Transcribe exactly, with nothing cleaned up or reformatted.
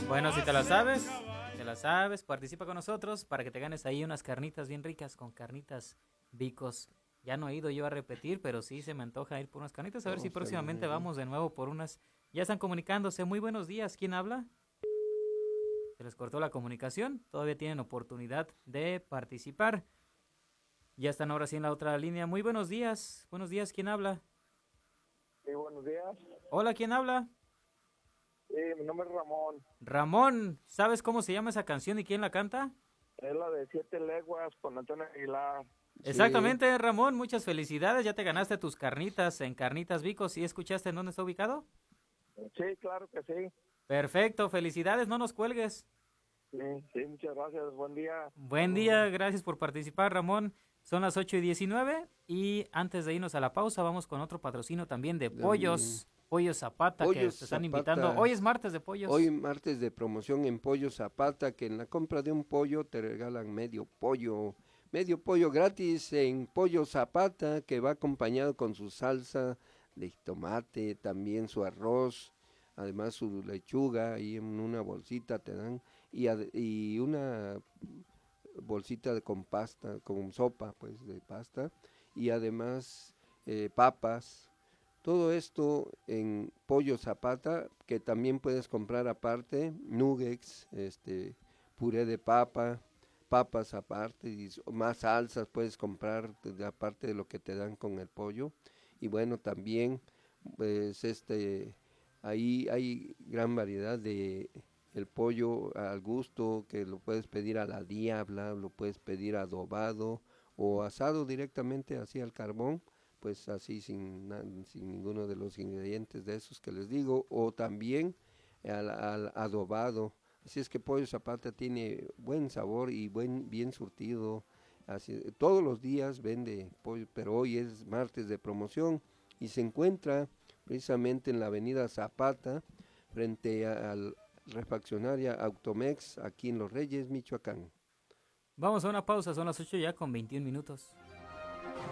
Bueno, si te la sabes, te la sabes, participa con nosotros para que te ganes ahí unas carnitas bien ricas con carnitas Vicos. Ya no he ido yo a repetir, pero sí se me antoja ir por unas carnitas. A ver No, si está bien próximamente ahí. vamos de nuevo por unas. Ya están comunicándose. Muy buenos días. ¿Quién habla? Se les cortó la comunicación. Todavía tienen oportunidad de participar. Ya están ahora sí en la otra línea. Muy buenos días. Buenos días. ¿Quién habla? Sí, buenos días. Hola, ¿quién habla? Sí, mi nombre es Ramón. Ramón. ¿Sabes cómo se llama esa canción y quién la canta? Es la de Siete Leguas con Antonio Aguilar. Sí, Exactamente, Ramón, muchas felicidades, ya te ganaste tus carnitas en Carnitas Vicos, ¿sí escuchaste en dónde está ubicado? Sí, claro que sí. Perfecto, felicidades, no nos cuelgues. Sí, sí, muchas gracias. Buen día. Buen día, gracias por participar, Ramón. Son las ocho y diecinueve y antes de irnos a la pausa vamos con otro patrocinio también de también. pollos, Pollos Zapata, que Pollos te están invitando. Hoy Zapata. es martes de Hoy pollos. martes de promoción en Pollo Zapata, que en la compra de un pollo te regalan medio pollo. Medio pollo gratis en Pollo Zapata, que va acompañado con su salsa de tomate, también su arroz, además su lechuga, y en una bolsita te dan, y, ade- y una bolsita de- con pasta, con sopa, pues, de pasta, y además eh, papas. Todo esto en Pollo Zapata, que también puedes comprar aparte, nuggets, este, puré de papa, papas aparte, y s- más salsas puedes comprar de- aparte de lo que te dan con el pollo. Y bueno, también, pues, este, ahí hay gran variedad de el pollo al gusto, que lo puedes pedir a la diabla, lo puedes pedir adobado o asado directamente así al carbón, pues así sin, na- sin ninguno de los ingredientes de esos que les digo, o también al, al adobado. Así es que Pollo Zapata tiene buen sabor y buen, bien surtido. Así, todos los días vende pollo, pero hoy es martes de promoción y se encuentra precisamente en la avenida Zapata, frente a- al refaccionaria Automex, aquí en Los Reyes, Michoacán. Vamos a una pausa, son las ocho ya con veintiún minutos.